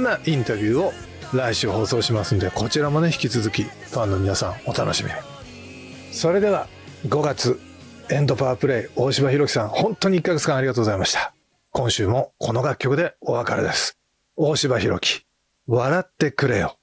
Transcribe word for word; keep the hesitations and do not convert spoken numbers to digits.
なインタビューを来週放送しますんで、こちらもね引き続きファンの皆さんお楽しみに。それではごがつエンドパワープレイ大柴弘樹さん、本当にいっかげつかんありがとうございました。今週もこの楽曲でお別れです。大柴弘樹、笑ってくれよ。